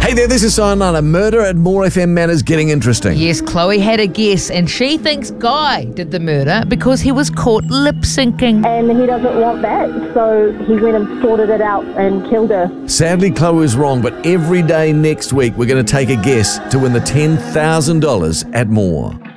Hey there, this is Sayonara. Murder at More FM Manners getting interesting. Yes, Chloe had a guess, and she thinks Guy did the murder because he was caught lip-syncing. And he doesn't want that, so he went and sorted it out and killed her. Sadly, Chloe is wrong, but every day next week we're going to take a guess to win the $10,000 at More.